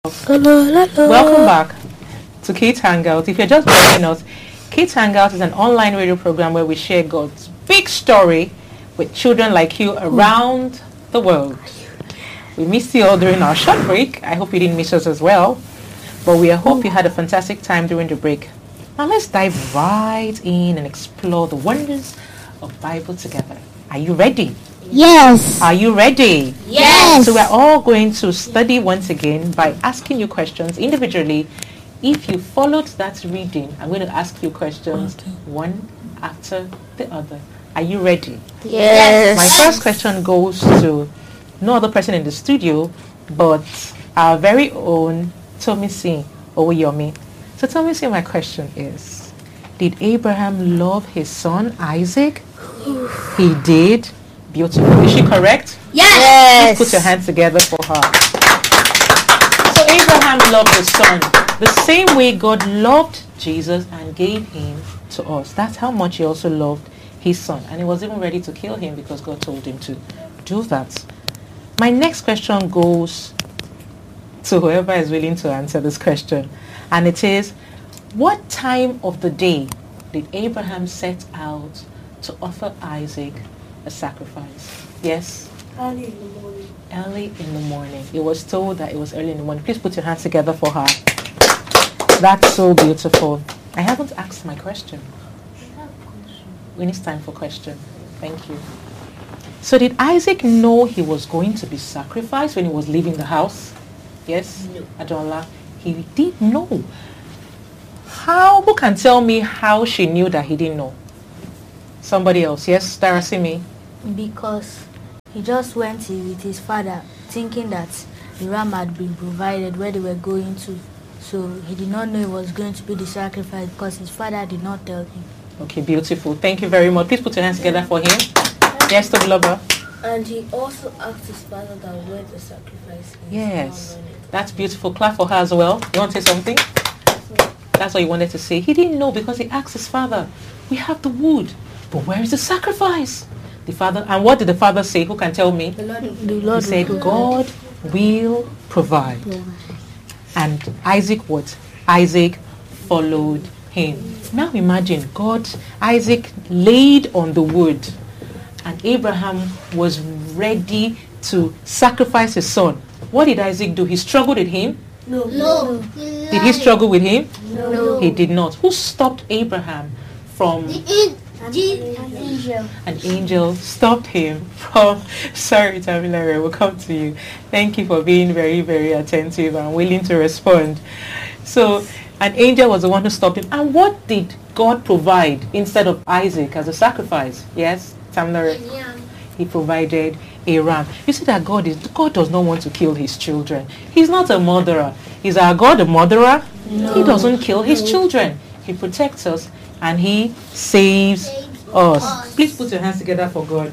Welcome back to Kids Hangout. If you're just joining us, Kids Hangout is an online radio program where we share God's big story with children like you around the world. We missed you all during our short break. I hope you didn't miss us as well. But we hope you had a fantastic time during the break. Now let's dive right in and explore the wonders of Bible together. Are you ready? Yes. Are you ready? Yes. So we're all going to study once again by asking you questions individually. If you followed that reading, I'm going to ask you questions one after the other. Are you ready? Yes. My first question goes to no other person in the studio but our very own Tomisin Owoyomi. So Tomisin, my question is, did Abraham love his son Isaac? He did. Beautiful. Is she correct? Yes. Please put your hands together for her. So Abraham loved his son the same way God loved Jesus and gave him to us. That's how much he also loved his son. And he was even ready to kill him because God told him to do that. My next question goes to whoever is willing to answer this question. And it is, what time of the day did Abraham set out to offer Isaac a sacrifice? Yes? Early in the morning. Early in the morning. It was told that it was early in the morning. Please put your hands together for her. That's so beautiful. I haven't asked my question. When it's time for question. Thank you. So did Isaac know he was going to be sacrificed when he was leaving the house? Yes? No. Adola, he did know. Who can tell me how she knew that he didn't know? Somebody else. Yes, Darasimi? Because he just went with his father thinking that the ram had been provided where they were going to. So he did not know it was going to be the sacrifice because his father did not tell him. Okay, beautiful. Thank you very much. Please put your hands together for him. Yes, Tobiloba. And he also asked his father that where the sacrifice is. Yes, that's beautiful. Clap for her as well. You want to say something? That's what you wanted to say. He didn't know because he asked his father, we have the wood, but where is the sacrifice? The father, and what did the father say? Who can tell me? The Lord He said, God will provide. And Isaac what? Isaac followed him. Now imagine, Isaac laid on the wood and Abraham was ready to sacrifice his son. What did Isaac do? He struggled with him? No. Did he struggle with him? No. He did not. Who stopped Abraham from... An angel stopped him from... Sorry, Tamilare, we'll come to you. Thank you for being very, very attentive and willing to respond. So, an angel was the one who stopped him. And what did God provide instead of Isaac as a sacrifice? Yes, Tamilare? He provided a ram. You see that God does not want to kill his children. He's not a murderer. Is our God a murderer? No. He doesn't kill his children. He protects us and he saves us. Please put your hands together for God.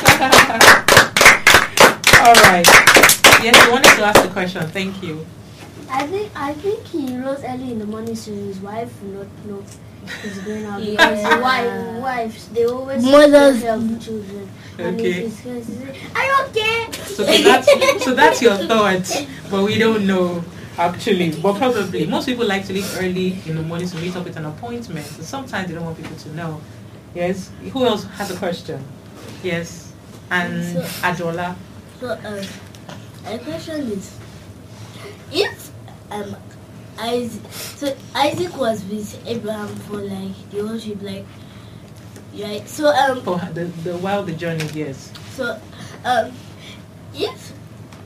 All right. Yes, you wanted to ask a question. Thank you. I think he rose early in the morning so his wife would not know he's going out. Yeah. Because wives, they always Mothers help children. And Okay. if he's say, are you okay? So that's your thought, but we don't know actually. But probably most people like to leave early in the morning to meet up with an appointment. So sometimes they don't want people to know. Yes. Who else has a question? Yes. And So- Adola. So, my question is, if Isaac was with Abraham for like the whole trip, like, right? So For while the journey, yes. So, if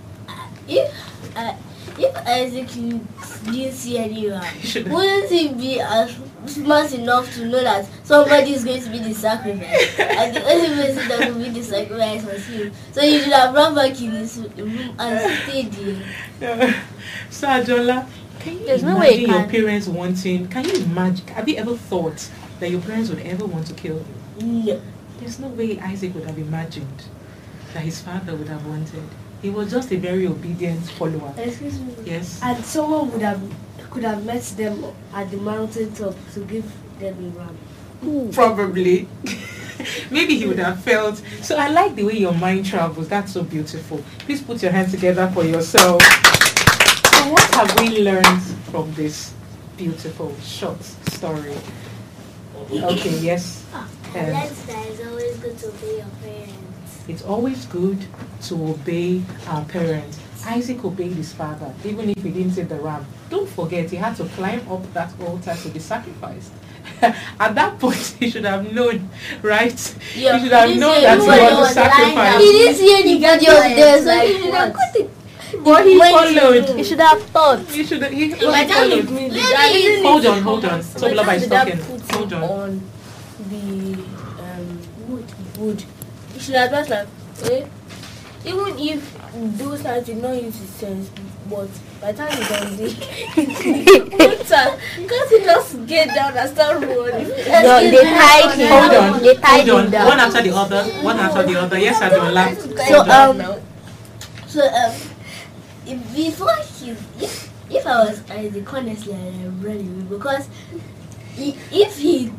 Isaac didn't see any ram, Shouldn't- wouldn't he be smart enough to know that somebody is going to be the sacrifice, and the only person that will be the sacrifice was him? So he should have run back in his room and stayed there. So Adola, can you There's no way imagine you your can. parents wanting? Can you imagine? Have you ever thought that your parents would ever want to kill you? No. There's no way Isaac would have imagined that his father would have wanted. He was just a very obedient follower. Excuse me. Yes. And someone could have met them at the mountaintop to give them a ram. Probably. Maybe he would have felt. So I like the way your mind travels. That's so beautiful. Please put your hands together for yourself. So what have we learned from this beautiful short story? Okay, yes. I learned that it's always good to obey your parents. It's always good to obey our parents. Isaac obeyed his father, even if he didn't see the ram. Don't forget, he had to climb up that altar to be sacrificed. At that point, he should have known, right? Yeah, he should have known that he was the sacrifice. He didn't see any video of this, so he should have got it. But he followed. You should have thought. He should have. He By the time followed. he Hold on. So Tobiloba by the is time talking. the dad put Hold him on. the wood. He should have just like, even if those times did not use his sense, but by the time he's on the water, can't he just get down and start running? No, they tied him. Hold on. They tied Hold him on. down. One after the other. One after the other. Yes, Adola. Before if I was Isaac, honestly, I'm running because if he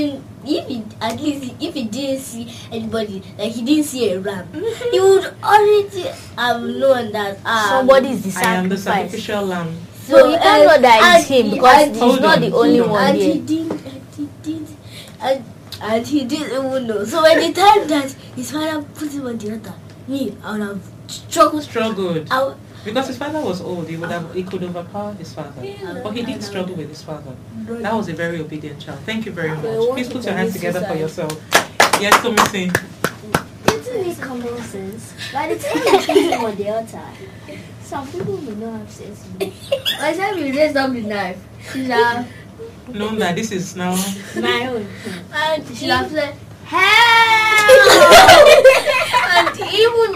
didn't see anybody, like he didn't see a ram, he would already have known that Somebody is the I am the sacrifice. sacrificial lamb. So you can't know that it's him because he's Hold not on, the only hold on. one and he here. didn't, and he didn't even know. So when the time that his father put him on the altar, I would have Struggled. I would- Because his father was old, he could overpower his father. But he did struggle with his father. That was a very obedient child. Thank you very much. Please put your hands together for yourself. Yes, Tomisi. Isn't it common sense? By the time you put him on the altar, some people may not have sense. By the time you raise up the knife, she should have Known that this is now. my own. And she should have said, help! And even